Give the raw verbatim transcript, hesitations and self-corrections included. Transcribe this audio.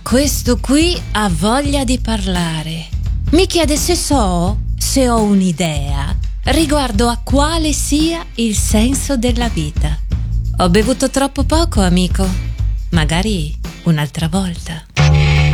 questo qui ha voglia di parlare. Mi chiede se so, se ho un'idea riguardo a quale sia il senso della vita. Ho bevuto troppo poco, amico. Magari un'altra volta.